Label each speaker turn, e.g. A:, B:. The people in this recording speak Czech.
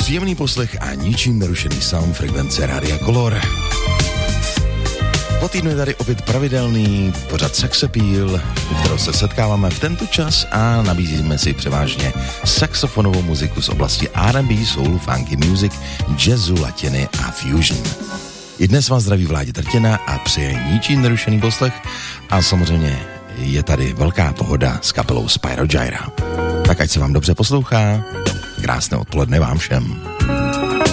A: Příjemný poslech a ničím nerušený sound frekvence Rádia Color. Po týdnu je tady opět pravidelný pořad Sex Appeal, u kterého se setkáváme v tento čas a nabízíme si převážně saxofonovou muziku z oblasti R&B, soul, funky music, jazzu, latiny a fusion. I dnes vás zdraví Vládě Trtěna a přeje ničím nerušený poslech a samozřejmě je tady velká pohoda s kapelou Spyro Gyra. Tak ať se vám dobře poslouchá, krásné odpoledne vám všem.